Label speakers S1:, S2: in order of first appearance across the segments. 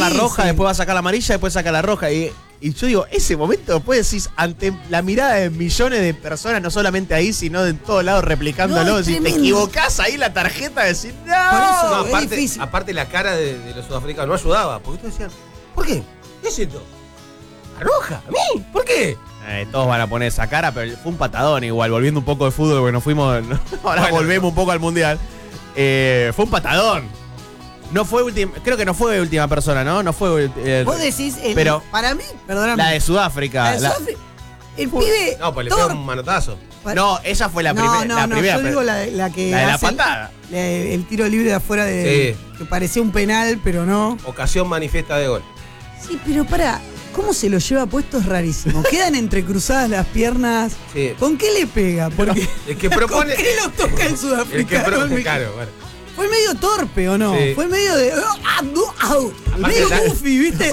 S1: la roja, después va a sacar la amarilla, después saca la roja. Y yo digo, ese momento después decís, ante la mirada de millones de personas, no solamente ahí, sino de todos lados replicándolo, si te equivocás ahí la tarjeta, decís, ¡no!
S2: Por eso, aparte la cara de los sudafricanos no ayudaba. Porque todos decían, ¿por qué? ¿Qué es esto? ¿La roja? ¿A mí? ¿Por qué?
S1: Todos van a poner esa cara, pero fue un patadón igual, volviendo un poco de fútbol, porque nos fuimos, ahora volvemos un poco al mundial. Fue un patadón. No fue creo que no fue última persona, ¿no? No fue.
S3: Vos decís,
S1: pero
S3: para mí, perdóname.
S1: La de Sudáfrica.
S3: El pibe.
S2: No, pues le pegó un manotazo.
S1: No, esa fue la primera.
S3: No, yo digo la que.
S1: La de la patada.
S3: El tiro libre de afuera de. Sí. Que parecía un penal, pero no.
S2: Ocasión manifiesta de gol.
S3: Sí, pero pará. ¿Cómo se lo lleva puesto? Es rarísimo. Quedan entrecruzadas las piernas. Sí. ¿Con qué le pega? Porque
S2: el que propone,
S3: ¿con qué lo toca el sudafricano?
S2: El que propone, claro, bueno.
S3: Fue medio torpe, ¿o no? Sí. Fue medio de. Medio goofy, ¿viste?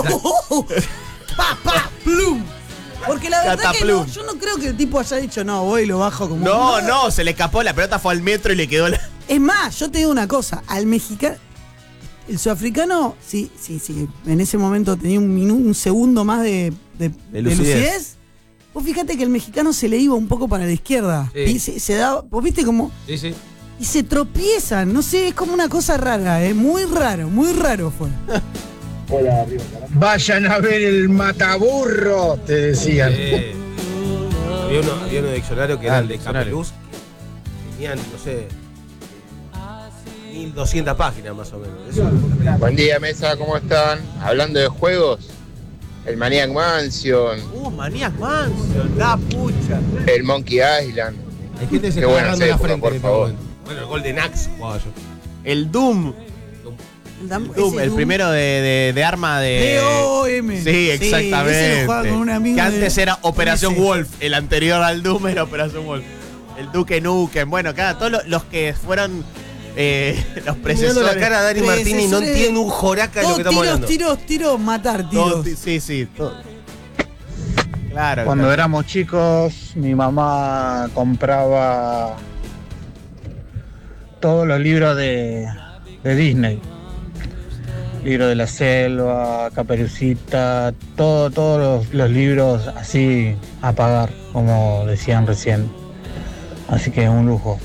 S3: Plum. Porque la verdad que no, yo no creo que el tipo haya dicho, no, voy y lo bajo como.
S1: No, se le escapó, la pelota fue al metro y le quedó la.
S3: Es más, yo te digo una cosa, al mexicano. El sudafricano, sí, en ese momento tenía un segundo más de lucidez. Vos fíjate que el mexicano se le iba un poco para la izquierda. Sí. Y se daba, vos viste como.
S2: Sí.
S3: Y se tropiezan, no sé, es como una cosa rara, muy raro fue.
S4: Hola, arriba, vayan a ver el mataburro, te decían.
S2: Había unos diccionarios que eran de Capeluz, tenían, no sé, 1200 páginas más o menos. Eso.
S5: Buen día, mesa, ¿cómo están? Hablando de juegos, el Maniac Mansion.
S1: Maniac Mansion, la pucha.
S5: El Monkey Island.
S2: Hay gente que se está agarrando la frente,
S5: por favor.
S2: Bueno, el Golden Axe jugaba yo.
S1: El Doom. El primero de arma de.
S3: DOM.
S1: Sí, exactamente.
S3: Ese lo jugaba con un amigo
S1: que antes era Operación Wolf. El anterior al Doom era Operación Wolf. El Duke Nukem. Bueno, todos los que fueron los precesores.
S2: La cara de Dani Martini no entiende un joraca de lo que estamos hablando.
S3: Tiros, matar, tiros.
S1: Sí, todo. Claro.
S4: Cuando éramos chicos, mi mamá compraba todos los libros de Disney. Libro de la selva, Caperucita, todos los libros así a pagar, como decían recién. Así que es un lujo.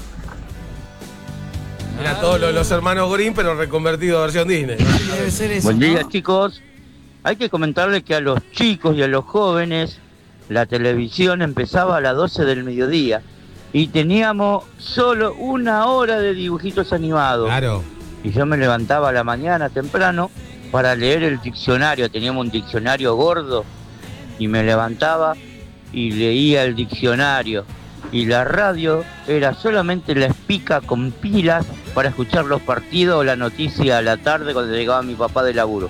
S2: Era todos los hermanos Grimm, pero reconvertido a versión Disney.
S3: Debe ser eso.
S6: Buen día, chicos. Hay que comentarles que a los chicos y a los jóvenes la televisión empezaba a las 12 del mediodía y teníamos solo 1 hora de dibujitos animados.
S2: Claro.
S6: Y yo me levantaba a la mañana temprano para leer el diccionario. Teníamos un diccionario gordo y me levantaba y leía el diccionario. Y la radio era solamente la espica con pilas para escuchar los partidos o la noticia a la tarde cuando llegaba mi papá de laburo.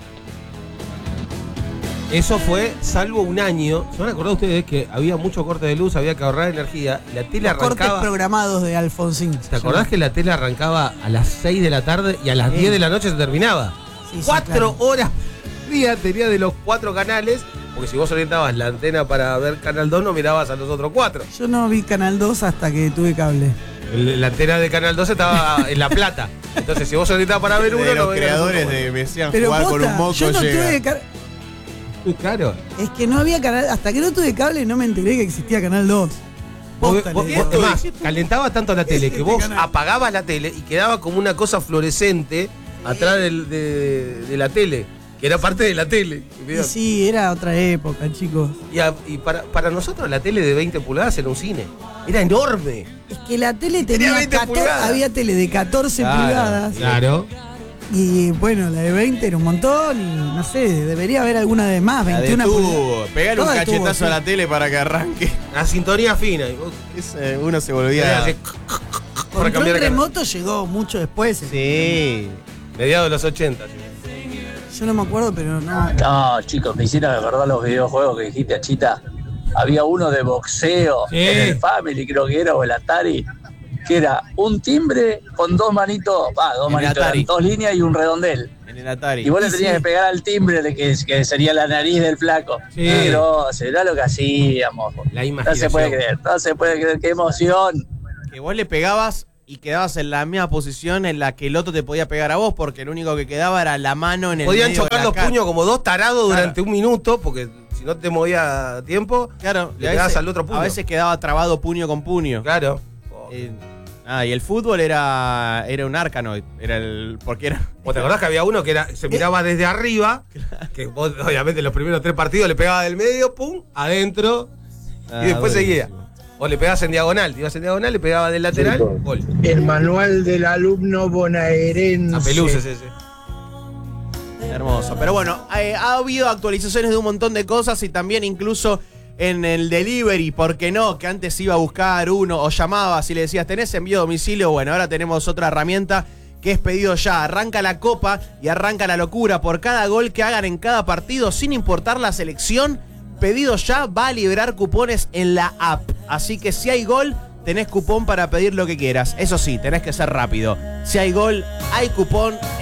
S2: Eso fue, salvo un año. ¿Se van a acordar ustedes que había mucho corte de luz, había que ahorrar energía? La tele arrancaba.
S3: Cortes programados de Alfonsín.
S2: ¿Te acordás que la tele arrancaba a las 6 de la tarde y a las 10 de la noche se terminaba?
S3: Sí,
S2: 4 horas día tenía de los 4 canales, porque si vos orientabas la antena para ver Canal 2 no mirabas a los otros 4.
S3: Yo no vi Canal 2 hasta que tuve cable.
S2: La antena de Canal 2 estaba en La Plata. Entonces si vos orientabas para ver uno,
S1: de
S2: no
S1: los creadores de me decían
S3: pero
S1: jugar
S3: posta,
S1: con un moco
S3: yo no
S1: llega.
S2: Claro.
S3: Es que no había canal, hasta que no tuve cable no me enteré que existía Canal 2.
S2: Es más, calentaba tanto la tele que vos apagabas la tele y quedaba como una cosa fluorescente atrás de la tele, que era parte de la tele.
S3: Y sí, era otra época, chicos.
S2: Y para nosotros la tele de 20 pulgadas era un cine. Era enorme.
S3: Es que la tele tenía
S2: 20 pulgadas.
S3: Había tele de 14 pulgadas.
S2: Claro.
S3: Y bueno, la de 20 era un montón y no sé, debería haber alguna de más, 21 pulgadas.
S1: Pegar un cachetazo a la tele para que arranque.
S2: La sintonía fina.
S1: Uno se volvía.
S3: Control remoto llegó mucho después.
S1: Sí.
S2: Mediados de los 80.
S3: Yo no me acuerdo, pero no.
S7: No, chicos, me hicieron recordar los videojuegos que dijiste, Achita. Había uno de boxeo en el Family, creo que era, o el Atari, que era un timbre con dos manitos, dos líneas y un redondel.
S1: En el Atari.
S7: Y vos le tenías que pegar al timbre de que sería la nariz del flaco.
S2: Sí.
S7: Pero será lo que hacíamos.
S2: La imaginación.
S7: No se puede creer, qué emoción.
S1: Que vos le pegabas y quedabas en la misma posición en la que el otro te podía pegar a vos, porque el único que quedaba era la mano en el
S2: Podían
S1: medio
S2: chocar
S1: de la
S2: los
S1: cara.
S2: puños como dos tarados durante un minuto, porque si no te movía a tiempo,
S1: Claro,
S2: le pegabas al otro puño.
S1: A veces quedaba trabado puño con puño.
S2: Claro.
S1: Y el fútbol era un Arkanoid. Porque era.
S2: ¿O te acordás que había uno que se miraba desde arriba? Que vos, obviamente, en los primeros 3 partidos le pegaba del medio, pum, adentro, y después seguía. O le pegabas en diagonal, te ibas en diagonal, le pegaba del lateral, gol.
S8: El manual del alumno bonaerense.
S2: A peluces ese.
S1: Hermoso. Pero bueno, ha habido actualizaciones de un montón de cosas y también incluso en el delivery, ¿por qué no? Que antes iba a buscar uno o llamabas y le decías, ¿tenés envío a domicilio? Bueno, ahora tenemos otra herramienta que es pedido ya. Arranca la copa y arranca la locura. Por cada gol que hagan en cada partido, sin importar la selección, Pedido Ya va a liberar cupones en la app. Así que si hay gol, tenés cupón para pedir lo que quieras. Eso sí, tenés que ser rápido. Si hay gol, hay cupón